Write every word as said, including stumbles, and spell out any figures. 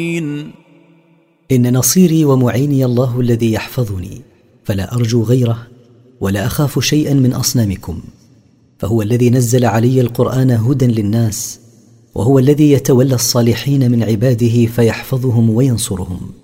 إن نصيري ومعيني الله الذي يحفظني، فلا أرجو غيره ولا أخاف شيئا من أصنامكم، فهو الذي نزل علي القرآن هدى للناس، وهو الذي يتولى الصالحين من عباده فيحفظهم وينصرهم.